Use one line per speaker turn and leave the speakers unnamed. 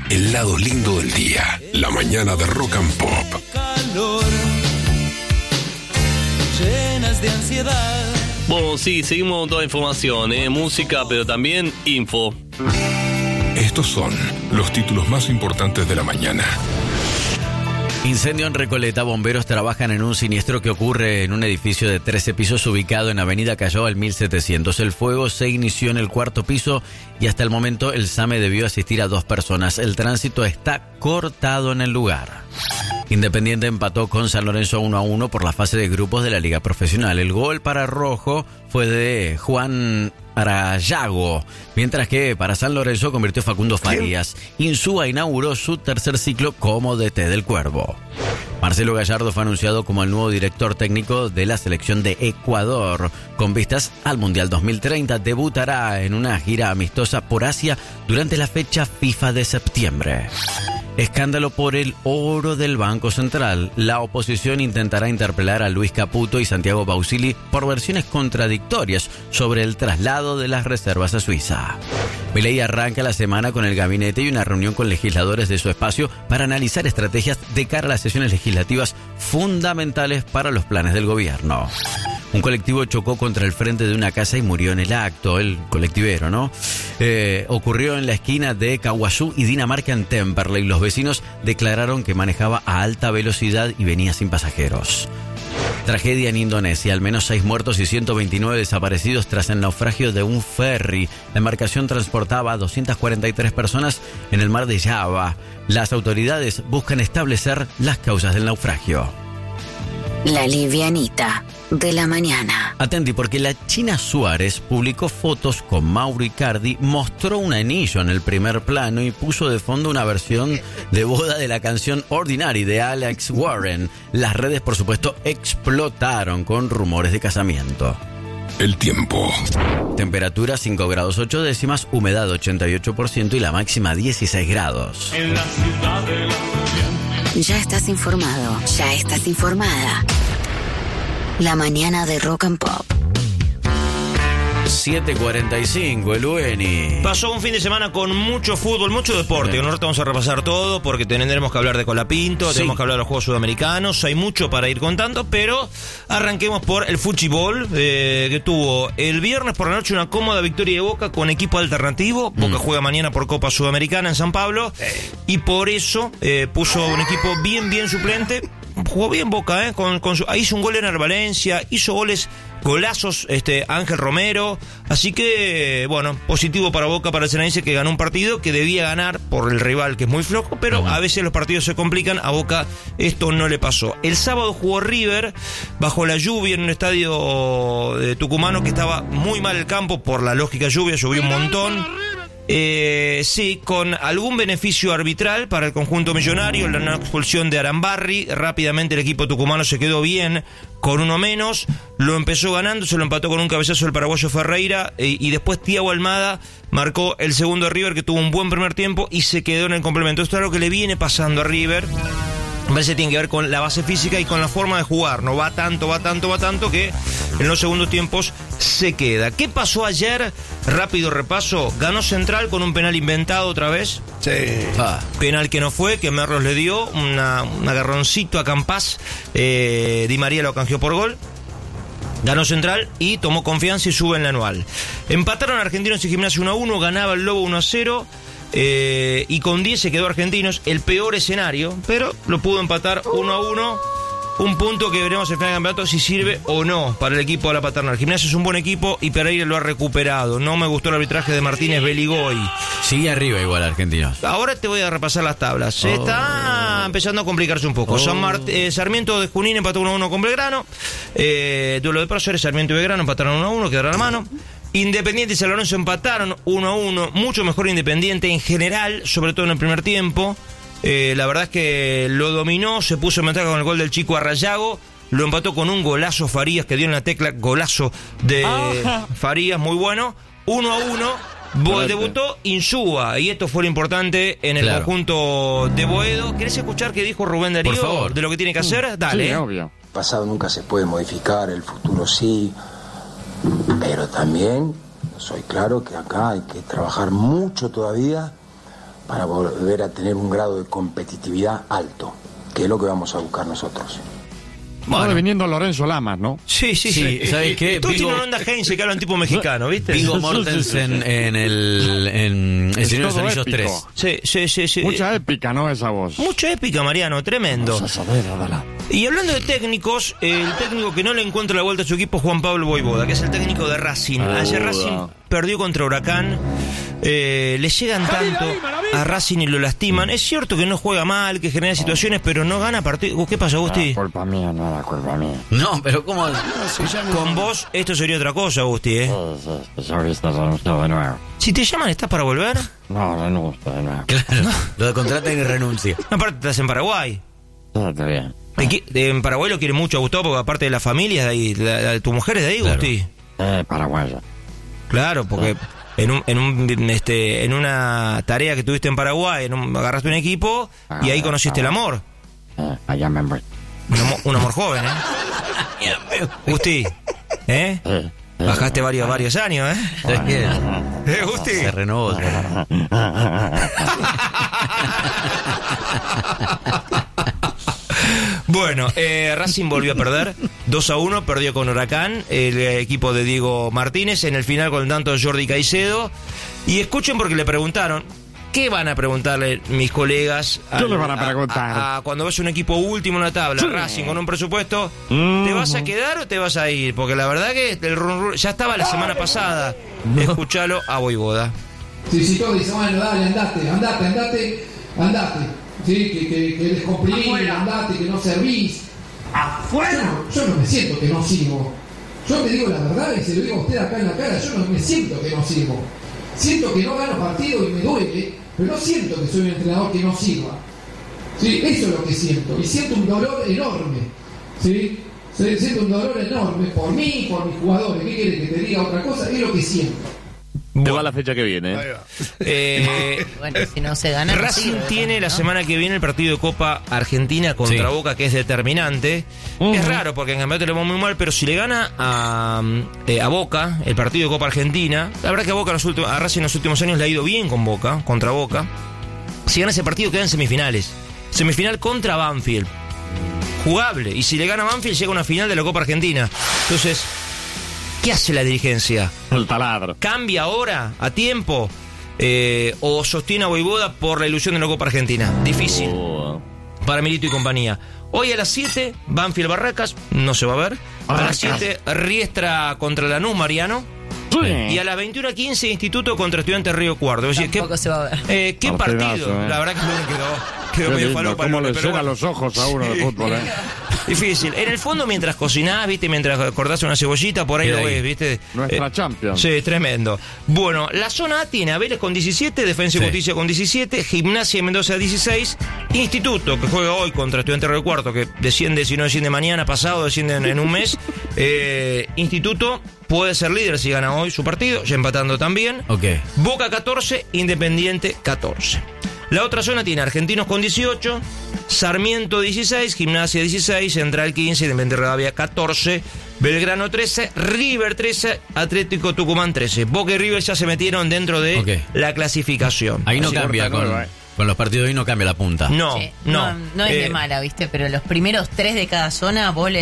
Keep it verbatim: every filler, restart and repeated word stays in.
el lado lindo del día. La mañana de Rock and Pop.
Calor, llenas de ansiedad.
Bueno, sí, seguimos con toda información, ¿eh? Música, pero también info.
Estos son los títulos más importantes de la mañana.
Incendio en Recoleta. Bomberos trabajan en un siniestro que ocurre en un edificio de trece pisos ubicado en Avenida Callao al mil setecientos. El fuego se inició en el cuarto piso y hasta el momento el SAME debió asistir a dos personas. El tránsito está cortado en el lugar. Independiente empató con San Lorenzo uno a uno por la fase de grupos de la Liga Profesional. El gol para Rojo fue de Juan Arayago, mientras que para San Lorenzo convirtió Facundo Farías. Insúa inauguró su tercer ciclo como D T del Cuervo. Marcelo Gallardo fue anunciado como el nuevo director técnico de la selección de Ecuador. Con vistas al Mundial dos mil treinta, debutará en una gira amistosa por Asia durante la fecha FIFA de septiembre. Escándalo por el oro del Banco Central. La oposición intentará interpelar a Luis Caputo y Santiago Bausili por versiones contradictorias sobre el traslado de las reservas a Suiza. Milei arranca la semana con el gabinete y una reunión con legisladores de su espacio para analizar estrategias de cara a las sesiones legislativas fundamentales para los planes del gobierno. Un colectivo chocó contra el frente de una casa y murió en el acto, el colectivero, ¿no? Eh, ocurrió en la esquina de Caguazú y Dinamarca en Temperley. Los vecinos declararon que manejaba a alta velocidad y venía sin pasajeros. Tragedia en Indonesia, al menos seis muertos y ciento veintinueve desaparecidos tras el naufragio de un ferry. La embarcación transportaba a doscientas cuarenta y tres personas en el mar de Java. Las autoridades buscan establecer las causas del naufragio.
La livianita de la mañana.
Atenti, porque la China Suárez publicó fotos con Mauro Icardi, mostró un anillo en el primer plano y puso de fondo una versión de boda de la canción Ordinary de Alex Warren. Las redes, por supuesto, explotaron con rumores de casamiento.
El tiempo.
Temperatura cinco grados ocho décimas, humedad ochenta y ocho por ciento y la máxima dieciséis grados.
En la ciudad de la
Ya estás informado, ya estás informada. La mañana de Rock and Pop.
siete cuarenta y cinco, el U N I.
Pasó un fin de semana con mucho fútbol, mucho deporte. Sí. Nosotros vamos a repasar todo porque tendremos que hablar de Colapinto, sí. Tenemos que hablar de los Juegos Sudamericanos. Hay mucho para ir contando, pero arranquemos por el fútbol, eh, que tuvo el viernes por la noche una cómoda victoria de Boca con equipo alternativo. Boca mm. juega mañana por Copa Sudamericana en San Pablo, sí. Y por eso eh, puso un equipo bien, bien suplente. Jugó bien Boca, ¿eh? Con, con su, hizo un gol en Valencia, hizo goles, golazos, este, Ángel Romero. Así que, bueno, positivo para Boca, para el Ceneice, que ganó un partido que debía ganar por el rival, que es muy flojo, pero uh-huh. a veces los partidos se complican. A Boca esto no le pasó. El sábado jugó River bajo la lluvia en un estadio de tucumano que estaba muy mal el campo por la lógica lluvia, llovió un montón. Eh, sí, con algún beneficio arbitral para el conjunto millonario, la no expulsión de Arambarri. Rápidamente el equipo tucumano se quedó bien con uno menos, lo empezó ganando, se lo empató con un cabezazo el paraguayo Ferreira, eh, y después Thiago Almada marcó el segundo de River, que tuvo un buen primer tiempo y se quedó en el complemento. Esto es algo que le viene pasando a River. A veces tiene que ver con la base física y con la forma de jugar. No va tanto, va tanto, va tanto que en los segundos tiempos se queda. ¿Qué pasó ayer? Rápido repaso. Ganó Central con un penal inventado otra vez.
Sí.
Ah, penal que no fue, que Merlos le dio. Una, un agarroncito a Campás. Eh, Di María lo canjeó por gol. Ganó Central y tomó confianza y sube en la anual. Empataron Argentinos y Gimnasia uno a uno. Ganaba el Lobo uno a cero. Eh, y con diez se quedó Argentinos, el peor escenario, pero lo pudo empatar uno a uno. Un punto que veremos en el final del campeonato si sirve o no para el equipo de la Paternal. Gimnasia es un buen equipo y Pereira lo ha recuperado. No me gustó el arbitraje de Martínez Beligoy.
Sigue arriba igual Argentinos.
Ahora te voy a repasar las tablas. Se oh. está empezando a complicarse un poco. Oh. San Mart- eh, Sarmiento de Junín empató uno a uno con Belgrano. Eh, duelo de próceres, Sarmiento y Belgrano empataron uno a uno, quedaron a mano. Independiente y San Lorenzo empataron uno a uno. Mucho mejor Independiente en general, sobre todo en el primer tiempo. Eh, la verdad es que lo dominó, se puso en ventaja con el gol del chico Arrayago. Lo empató con un golazo Farías, que dio en la tecla, golazo de Ajá. Farías, muy bueno. uno a uno. Bo- debutó Insúa, y esto fue lo importante en el claro. conjunto de Boedo. ¿Querés escuchar qué dijo Rubén Darío Por favor. de lo que tiene que hacer? Dale.
Sí, obvio. El pasado nunca se puede modificar, el futuro sí. Pero también soy claro que acá hay que trabajar mucho todavía para volver a tener un grado de competitividad alto, que es lo que vamos a buscar nosotros.
Bueno. Ahora viniendo Lorenzo Lamas, ¿no?
Sí, sí,
sí.
sí.
¿Sabes qué?
Tú
Vigo...
tienes una onda Heinze que hablan tipo mexicano, ¿viste?
Viggo Mortensen en el en El Señor de los Anillos tres.
Sí, sí, sí, sí.
Mucha épica, ¿no? Esa voz.
Mucha épica, Mariano, tremendo.
Vamos a saber, Adela.
Y hablando de técnicos, el técnico que no le encuentra la vuelta a su equipo es Juan Pablo Voivoda, que es el técnico de Racing. Ayer Racing perdió contra Huracán. Eh, le llegan tanto a Racing y lo lastiman. Es cierto que no juega mal, que genera situaciones, pero no gana partidos. ¿Qué pasa, Agustí?
No, culpa mía, no era culpa mía.
No, pero ¿cómo?
Con vos esto sería otra cosa, Agustí, ¿eh?
Sí, sí, yo viste renuncio de nuevo.
Si te llaman, ¿estás para volver?
No, renuncio de nuevo.
Claro, no. Lo contratan y renuncia.
Aparte estás en Paraguay.
Sí, está bien.
Aquí, en Paraguay lo quiere mucho a Gustavo, porque aparte de la familia de ahí, la, la, tu mujer es de ahí,
Claro.
Gusti.
Eh, paraguaya.
Claro, porque en un, en un este en una tarea que tuviste en Paraguay, en un- agarraste un equipo y ahí conociste el amor.
Eh, allá me voy.
Un amor, un amor joven, ¿eh? Gusti, ¿eh?
Eh, eh,
Bajaste varios, varios años, ¿eh?
¿Sabes qué?
¿Eh, Gusti?
Se renovó. se renovó.
Bueno, eh, Racing volvió a perder dos a uno, perdió con Huracán, el eh, equipo de Diego Martínez, en el final con el tanto de Jordi Caicedo. Y escuchen porque le preguntaron, ¿qué van a preguntarle mis colegas?
¿Qué
al-
le van a preguntar?
A, a cuando ves un equipo último en la tabla, Racing con un presupuesto, ¿te vas a quedar o te vas a ir? Porque la verdad que el run run ya estaba la semana pasada. Escuchalo a Voivoda.
Sí, sí, todo dice, bueno, dale, andate, andate, andate, andate. Sí, que, que, que descomprimís, andate, que no servís. ¡Afuera! Yo no, yo no me siento que no sirvo. Yo te digo la verdad y se lo digo a usted acá en la cara, yo no me siento que no sirvo. Siento que no gano partido y me duele, pero no siento que soy un entrenador que no sirva. Sí, eso es lo que siento. Y siento un dolor enorme. ¿Sí? Siento un dolor enorme por mí y por mis jugadores. ¿Qué quiere que te diga otra cosa? Es lo que siento.
Te va la fecha que viene. ¿eh?
Eh,
Bueno, si no se gana. no
Racing
sirve,
tiene la
¿no?
semana que viene el partido de Copa Argentina contra
Sí.
Boca, que es determinante. Es raro porque en campeonato le va muy mal, pero si le gana a, eh, a Boca el partido de Copa Argentina, la verdad que a Boca en los últimos, a Racing en los últimos años le ha ido bien con Boca, contra Boca. Si gana ese partido queda en semifinales. Semifinal contra Banfield. Jugable. Y si le gana a Banfield llega a una final de la Copa Argentina. Entonces, ¿qué hace la dirigencia?
El taladro.
¿Cambia ahora, a tiempo? Eh, ¿O sostiene a Voivoda por la ilusión de la Copa Argentina? Difícil
Oh.
para Milito y compañía. Hoy a las siete, Banfield Barracas, no se va a ver. A las
Barracas.
siete, Riestra contra Lanús, Mariano. Y a las veintiuna quince, Instituto contra Estudiantes Río Cuarto. Es decir, ¿qué,
Tampoco se va a ver.
eh, ¿qué
Partidazo,
partido?
eh.
La verdad que me quedó, quedó
Qué
medio
lindo,
falopa el
cómo
lunes,
le
pero
llegan
bueno.
los ojos a uno de fútbol, ¿eh?
Difícil. En el fondo, mientras cocinás, viste, mientras cortás una cebollita, por ahí
Queda
lo
ahí.
ves, viste.
Nuestra
Eh,
Champions.
Sí, tremendo. Bueno, la zona A tiene a Vélez con diecisiete, Defensa y
Sí.
Justicia con diecisiete, Gimnasia y Mendoza dieciséis, Instituto, que juega hoy contra Estudiantes Río Cuarto, que desciende, si no desciende mañana, pasado, desciende en, en un mes. Eh, Instituto puede ser líder si gana hoy su partido, ya empatando también.
Ok.
Boca catorce, Independiente catorce. La otra zona tiene Argentinos con dieciocho, Sarmiento dieciséis, Gimnasia dieciséis, Central quince, Independiente Rivadavia catorce, Belgrano trece, River trece, Atlético Tucumán trece. Boca y River ya se metieron dentro de
Ok.
la clasificación.
Ahí no
Así que-
cambia con, con los partidos de hoy, no cambia la punta.
No,
Sí,
no.
no, no es
Eh,
de mala, ¿viste? Pero los primeros tres de cada zona, vos le